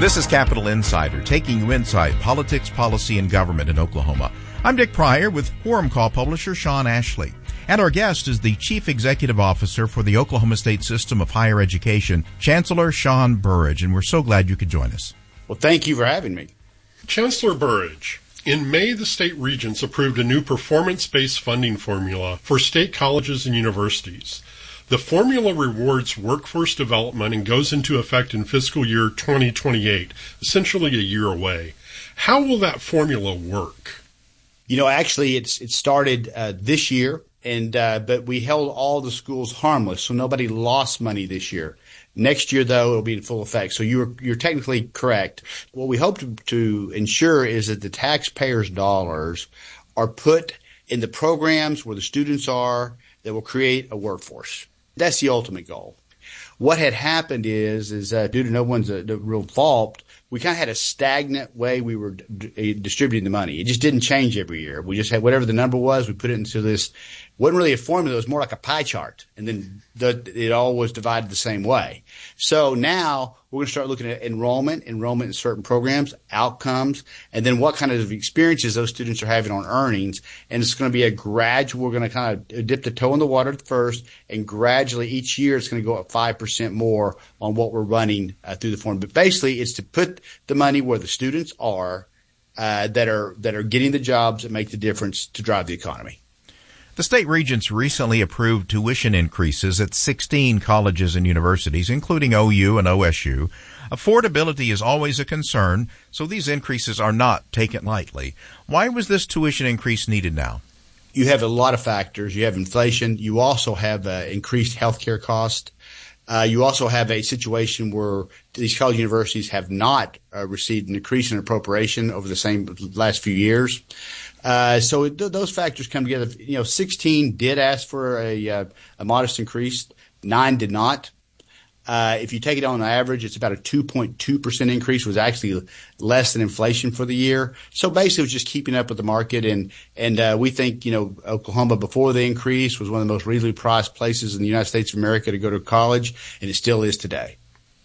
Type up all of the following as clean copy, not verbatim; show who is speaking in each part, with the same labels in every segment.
Speaker 1: This is Capital Insider, taking you inside politics, policy, and government in Oklahoma. I'm Dick Pryor with Quorum Call publisher Sean Ashley. And our guest is the Chief Executive Officer for the Oklahoma State System of Higher Education, Chancellor Sean Burridge. And we're so glad you could join us.
Speaker 2: Well, thank you for having me.
Speaker 3: Chancellor Burridge, in May, the state regents approved a new performance-based funding formula for state colleges and universities. The formula rewards workforce development and goes into effect in fiscal year 2028, essentially a year away. How will that formula work?
Speaker 2: You know, actually, it started this year, but we held all the schools harmless, so nobody lost money this year. Next year, though, it'll be in full effect. So you're technically correct. What we hope to ensure is that the taxpayers' dollars are put in the programs where the students are that will create a workforce. That's the ultimate goal. What had happened is due to no one's real fault, we kind of had a stagnant way we were distributing the money. It just didn't change every year. We just had whatever the number was, we put it into this. Wasn't really a formula. It was more like a pie chart, and then it all was divided the same way. So now we're going to start looking at enrollment in certain programs, outcomes, and then what kind of experiences those students are having on earnings. And it's going to be a gradual. We're going to kind of dip the toe in the water at first, and gradually each year it's going to go up 5% more on what we're running through the form. But basically, it's to put the money where the students are that are getting the jobs that make the difference to drive the economy.
Speaker 1: The state regents recently approved tuition increases at 16 colleges and universities, including OU and OSU. Affordability is always a concern, so these increases are not taken lightly. Why was this tuition increase needed now?
Speaker 2: You have a lot of factors. You have inflation. You also have increased healthcare costs. You also have a situation where these college universities have not received an increase in appropriation over the last few years. So those factors come together. 16 did ask for a modest increase. 9 did not. If you take it on average, it's about a 2.2% increase, was actually less than inflation for the year. So basically it was just keeping up with the market. And we think, Oklahoma before the increase was one of the most reasonably priced places in the United States of America to go to college, and it still is today.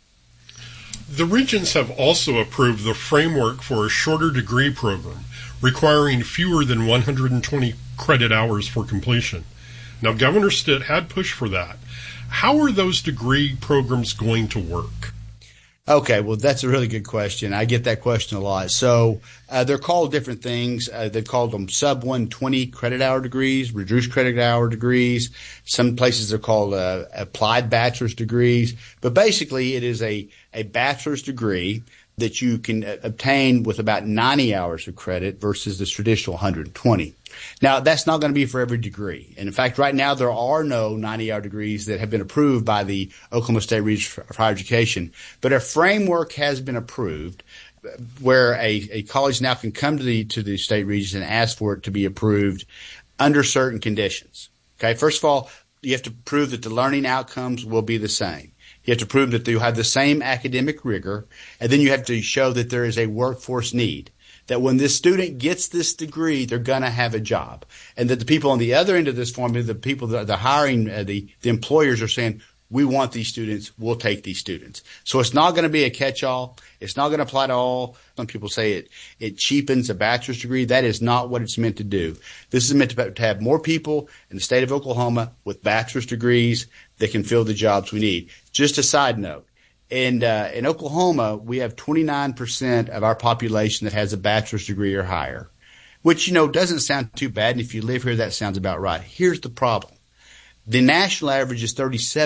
Speaker 3: The regents have also approved the framework for a shorter degree program, requiring fewer than 120 credit hours for completion. Now, Governor Stitt had pushed for that. How are those degree programs going to work?
Speaker 2: Okay, well, that's a really good question. I get that question a lot. So they're called different things. They've called them sub-120 credit hour degrees, reduced credit hour degrees. Some places they're called applied bachelor's degrees. But basically, it is a bachelor's degree that you can obtain with about 90 hours of credit versus the traditional 120. Now, that's not going to be for every degree. And in fact, right now, there are no 90-hour degrees that have been approved by the Oklahoma State Regents for Higher Education. But a framework has been approved where a college now can come to the state regents and ask for it to be approved under certain conditions. Okay, first of all, you have to prove that the learning outcomes will be the same. You have to prove that you have the same academic rigor, and then you have to show that there is a workforce need, that when this student gets this degree, they're going to have a job, and that the people on the other end of this formula, the people that are hiring, the employers are saying, we want these students, we'll take these students. So it's not going to be a catch-all. It's not going to apply to all. Some people say it cheapens a bachelor's degree. That is not what it's meant to do. This is meant to have more people in the state of Oklahoma with bachelor's degrees that can fill the jobs we need. Just a side note. In Oklahoma, we have 29% of our population that has a bachelor's degree or higher, which, doesn't sound too bad. And if you live here, that sounds about right. Here's the problem. The national average is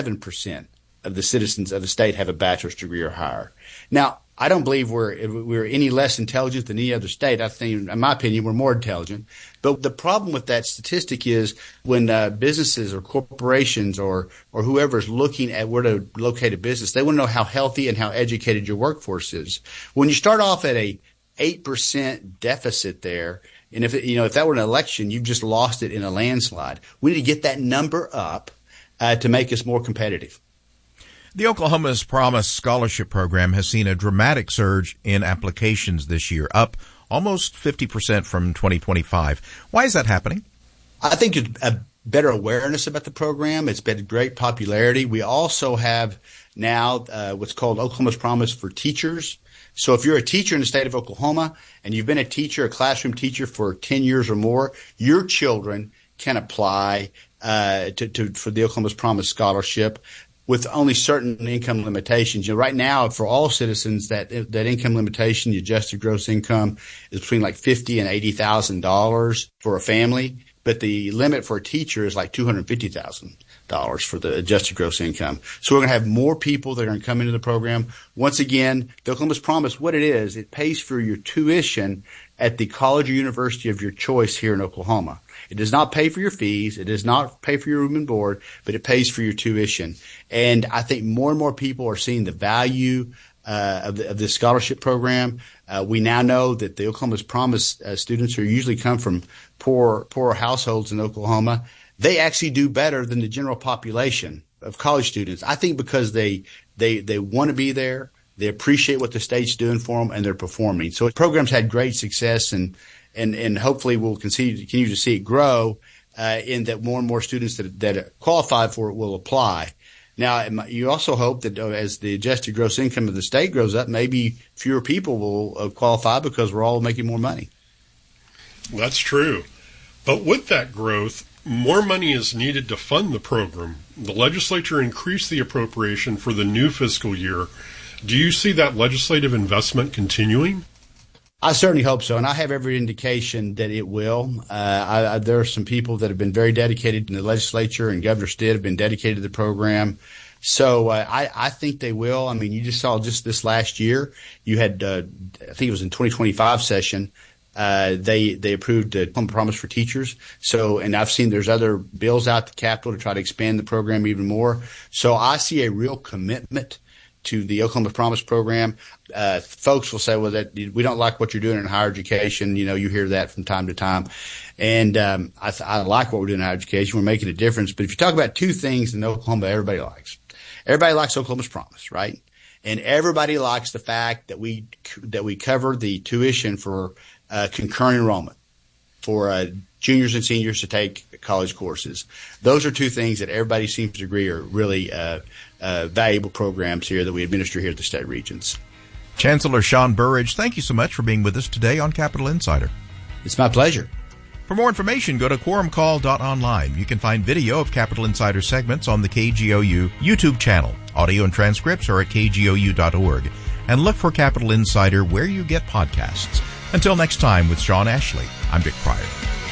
Speaker 2: 37% of the citizens of the state have a bachelor's degree or higher. Now, I don't believe we're any less intelligent than any other state. I think, in my opinion, we're more intelligent. But the problem with that statistic is when businesses or corporations or whoever is looking at where to locate a business, they want to know how healthy and how educated your workforce is. When you start off at a 8% deficit there, and if that were an election, you've just lost it in a landslide. We need to get that number up to make us more competitive.
Speaker 1: The Oklahoma's Promise Scholarship Program has seen a dramatic surge in applications this year, up almost 50% from 2025. Why is that happening?
Speaker 2: I think a better awareness about the program. It's been great popularity. We also have now what's called Oklahoma's Promise for Teachers. So if you're a teacher in the state of Oklahoma and you've been a classroom teacher for 10 years or more, your children can apply for the Oklahoma's Promise scholarship with only certain income limitations. Right now, for all citizens, that income limitation, the adjusted gross income, is between like $50,000 and $80,000 for a family. But the limit for a teacher is like $250,000 for the adjusted gross income. So we're going to have more people that are going to come into the program. Once again, the Oklahoma's Promise, what it is, it pays for your tuition at the college or university of your choice here in Oklahoma. It does not pay for your fees. It does not pay for your room and board, but it pays for your tuition. And I think more and more people are seeing the value of this scholarship program. We now know that the Oklahoma's Promise students who usually come from poor households in Oklahoma, they actually do better than the general population of college students. I think because they want to be there, they appreciate what the state's doing for them, and they're performing. So the program's had great success, and hopefully we'll continue to see it grow in that more and more students that qualify for it will apply. Now, you also hope that as the adjusted gross income of the state grows up, maybe fewer people will qualify because we're all making more money.
Speaker 3: That's true. But with that growth, more money is needed to fund the program. The legislature increased the appropriation for the new fiscal year. Do you see that legislative investment continuing?
Speaker 2: I certainly hope so, and I have every indication that it will. There are some people that have been very dedicated in the legislature, and Governor Stitt have been dedicated to the program. So I think they will. I mean, you just saw just this last year, you had, I think it was in 2025 session, they approved the Promise for Teachers. So, and I've seen there's other bills out the Capitol to try to expand the program even more. So I see a real commitment to the Oklahoma Promise program. Folks will say, well, that we don't like what you're doing in higher education. You know, you hear that from time to time. And I like what we're doing in higher education. We're making a difference. But if you talk about two things in Oklahoma everybody likes. Everybody likes Oklahoma's Promise, right? And everybody likes the fact that we cover the tuition for concurrent enrollment for juniors and seniors to take college courses. Those are two things that everybody seems to agree are really valuable programs here that we administer here at the state regents.
Speaker 1: Chancellor Sean Burridge, thank you so much for being with us today on Capitol Insider.
Speaker 2: It's my pleasure.
Speaker 1: For more information, go to quorumcall.online. You can find video of Capitol Insider segments on the KGOU YouTube channel. Audio and transcripts are at kgou.org. And look for Capitol Insider where you get podcasts. Until next time, with Sean Ashley, I'm Dick Pryor.